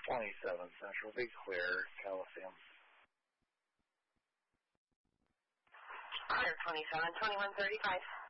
27 Central, be clear, Coliseum. Clear 27, 2135.